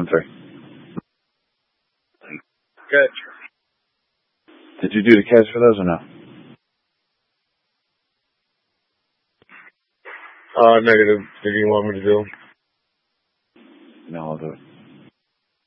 Sorry. Good. Did you do the cash for those or no? Negative. Did you want me to do? No, I'll do it.